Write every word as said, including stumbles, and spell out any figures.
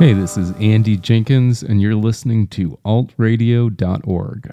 Hey, this is Andy Jenkins, and you're listening to alt radio dot org.